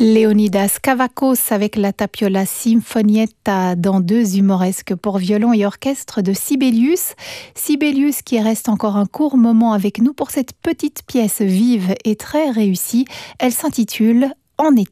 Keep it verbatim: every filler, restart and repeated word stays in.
Leonidas Kavakos avec la Tapiola Sinfonietta dans deux humoresques pour violon et orchestre de Sibelius. Sibelius qui reste encore un court moment avec nous pour cette petite pièce vive et très réussie. Elle s'intitule « En été ».